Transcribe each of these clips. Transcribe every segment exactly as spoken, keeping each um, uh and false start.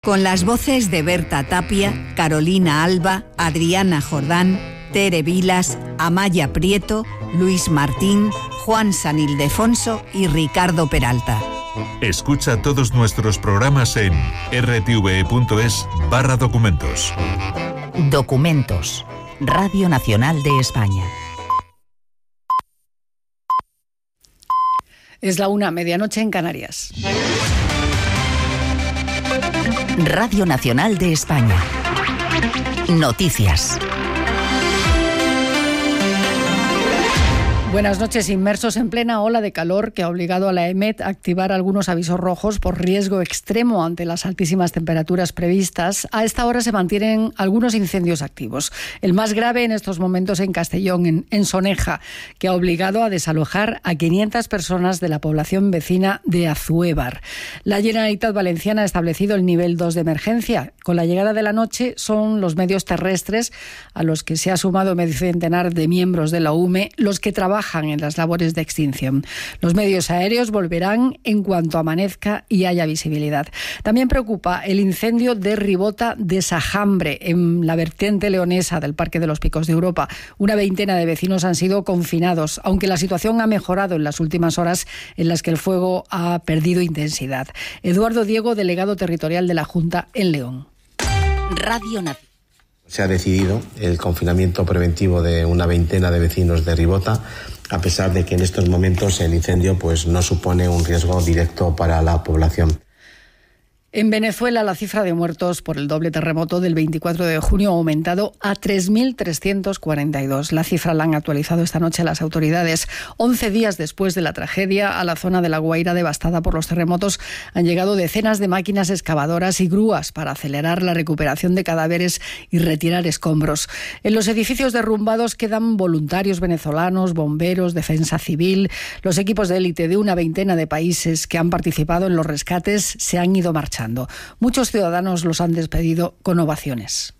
Con las voces de Berta Tapia, Carolina Alba, Adriana Jordán, Tere Vilas, Amaya Prieto, Luis Martín, Juan San Ildefonso y Ricardo Peralta. Escucha todos nuestros programas en erre te ve punto es barra documentos. Documentos. Radio Nacional de España. Es la una, medianoche en Canarias. Radio Nacional de España. Noticias. Buenas noches. Inmersos en plena ola de calor que ha obligado a la E M E T a activar algunos avisos rojos por riesgo extremo ante las altísimas temperaturas previstas, a esta hora se mantienen algunos incendios activos. El más grave en estos momentos en Castellón, en, en Soneja, que ha obligado a desalojar a quinientas personas de la población vecina de Azuévar. La Generalitat Valenciana ha establecido el nivel dos de emergencia. Con la llegada de la noche son los medios terrestres, a los que se ha sumado medio centenar de miembros de la U M E, los que trabajan en las labores de extinción. Los medios aéreos volverán en cuanto amanezca y haya visibilidad. También preocupa el incendio de Ribota de Sajambre, en la vertiente leonesa del Parque de los Picos de Europa. Una veintena de vecinos han sido confinados, aunque la situación ha mejorado en las últimas horas en las que el fuego ha perdido intensidad. Eduardo Diego, delegado territorial de la Junta en León. Radio Nacional. Se ha decidido el confinamiento preventivo de una veintena de vecinos de Ribota, a pesar de que en estos momentos el incendio pues, no supone un riesgo directo para la población. En Venezuela, la cifra de muertos por el doble terremoto del veinticuatro de junio ha aumentado a tres mil trescientos cuarenta y dos. La cifra la han actualizado esta noche las autoridades. Once días después de la tragedia, a la zona de La Guaira devastada por los terremotos han llegado decenas de máquinas excavadoras y grúas para acelerar la recuperación de cadáveres y retirar escombros. En los edificios derrumbados quedan voluntarios venezolanos, bomberos, defensa civil. Los equipos de élite de una veintena de países que han participado en los rescates se han ido marchando. Muchos ciudadanos los han despedido con ovaciones.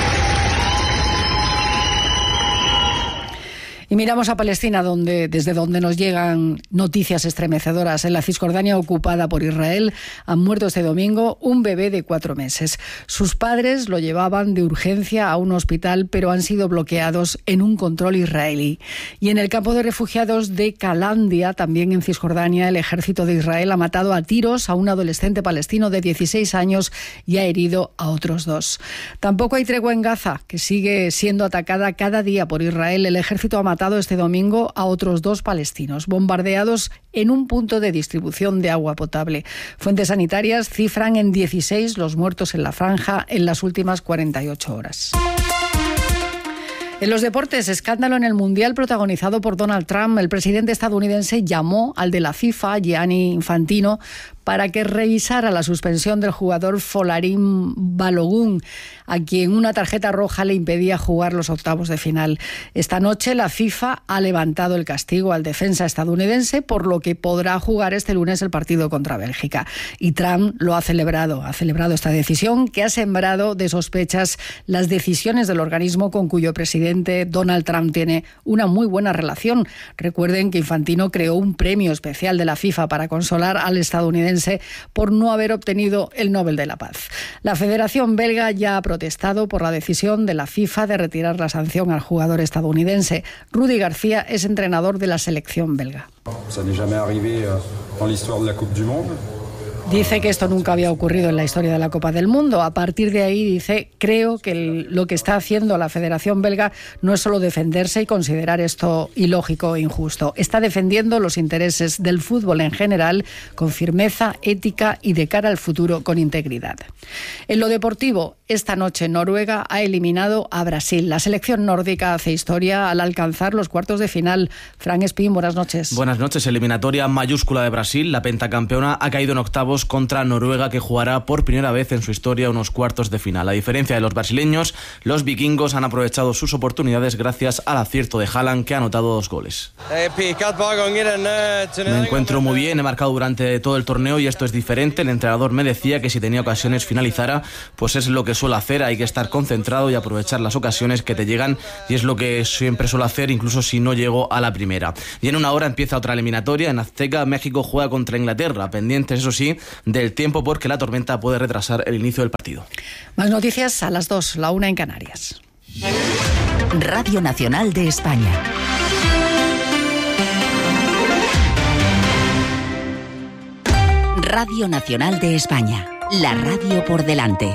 Y miramos a Palestina, donde, desde donde nos llegan noticias estremecedoras. En la Cisjordania ocupada por Israel han muerto este domingo un bebé de cuatro meses. Sus padres lo llevaban de urgencia a un hospital, pero han sido bloqueados en un control israelí. Y en el campo de refugiados de Calandia, también en Cisjordania, el ejército de Israel ha matado a tiros a un adolescente palestino de dieciséis años y ha herido a otros dos. Tampoco hay tregua en Gaza, que sigue siendo atacada cada día por Israel. El ejército ha matado este domingo a otros dos palestinos, bombardeados en un punto de distribución de agua potable. Fuentes sanitarias cifran en dieciséis los muertos en la franja en las últimas cuarenta y ocho horas. En los deportes, escándalo en el Mundial protagonizado por Donald Trump. El presidente estadounidense llamó al de la FIFA, Gianni Infantino, para que revisara la suspensión del jugador Folarin Balogun, a quien una tarjeta roja le impedía jugar los octavos de final. Esta noche la FIFA ha levantado el castigo al defensa estadounidense, por lo que podrá jugar este lunes el partido contra Bélgica. Y Trump lo ha celebrado, ha celebrado esta decisión que ha sembrado de sospechas las decisiones del organismo con cuyo presidente Donald Trump tiene una muy buena relación. Recuerden que Infantino creó un premio especial de la FIFA para consolar al estadounidense por no haber obtenido el Nobel de la Paz. La Federación Belga ya ha protestado por la decisión de la FIFA de retirar la sanción al jugador estadounidense. Rudy García es entrenador de la selección belga. Ça n'est jamais arrivé en l'histoire de la Coupe du Monde. Dice que esto nunca había ocurrido en la historia de la Copa del Mundo. A partir de ahí dice, creo que el, lo que está haciendo la Federación Belga no es solo defenderse y considerar esto ilógico e injusto. Está defendiendo los intereses del fútbol en general con firmeza, ética y de cara al futuro con integridad. En lo deportivo, esta noche Noruega ha eliminado a Brasil. La selección nórdica hace historia al alcanzar los cuartos de final. Fran Espín, buenas noches. Buenas noches. Eliminatoria mayúscula de Brasil. La pentacampeona ha caído en octavos contra Noruega, que jugará por primera vez en su historia unos cuartos de final. A diferencia de los brasileños, los vikingos han aprovechado sus oportunidades gracias al acierto de Haaland, que ha anotado dos goles. Me encuentro muy bien, he marcado durante todo el torneo y esto es diferente. El entrenador me decía que si tenía ocasiones finalizara, pues es lo que suelo hacer, hay que estar concentrado y aprovechar las ocasiones que te llegan, y es lo que siempre suelo hacer, incluso si no llego a la primera. Y en una hora empieza otra eliminatoria. En Azteca, México juega contra Inglaterra, pendientes eso sí del tiempo porque la tormenta puede retrasar el inicio del partido. Más noticias a las dos, la una en Canarias. Radio Nacional de España. Radio Nacional de España. La radio por delante.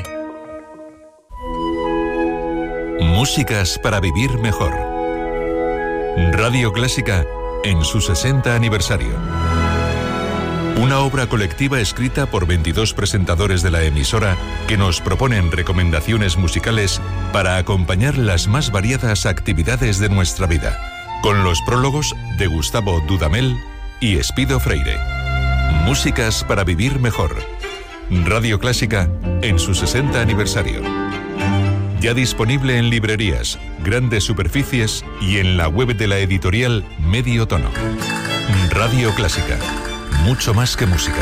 Músicas para vivir mejor. Radio Clásica en su sesenta aniversario. Una obra colectiva escrita por veintidós presentadores de la emisora que nos proponen recomendaciones musicales para acompañar las más variadas actividades de nuestra vida, con los prólogos de Gustavo Dudamel y Espido Freire. Músicas para vivir mejor. Radio Clásica en su sesenta aniversario. Ya disponible en librerías, grandes superficies y en la web de la editorial Medio Tono. Radio Clásica. Mucho más que música.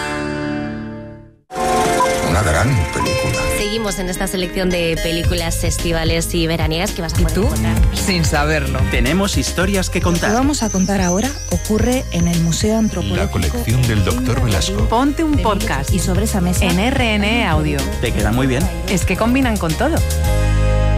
Una gran película. Seguimos en esta selección de películas estivales y veraniegas que vas a poder ¿Y tú? encontrar. Sin saberlo. Tenemos historias que contar. Lo que vamos a contar ahora ocurre en el Museo Antropológico. La colección del doctor Velasco. Ponte un podcast y sobre esa mesa en R N E Audio. Te queda muy bien. Es que combinan con todo.